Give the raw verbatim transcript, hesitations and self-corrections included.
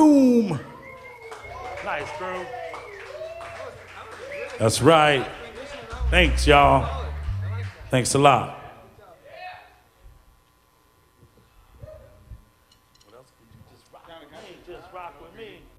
room. Nice, crew. That's right. Thanks, y'all. Thanks a lot. What else could you just rock with me? Just rock with me.